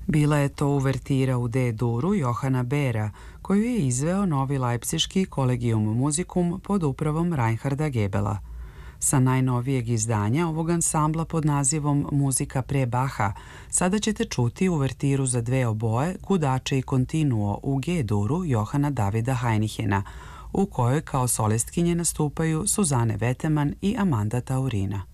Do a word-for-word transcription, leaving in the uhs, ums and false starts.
Bila je to uvertira u D-duru Johana Bera, koju je izveo Novi Leipziški Collegium Musicum pod upravom Reinharda Gebela. Sa najnovijeg izdanja ovog ansambla pod nazivom Muzika pre Baha sada ćete čuti uvertiru za dve oboje, gudače i kontinuo u G-duru Johana Davida Heinihena, u kojoj kao solistkinje nastupaju Suzane Veteman i Amanda Taurina.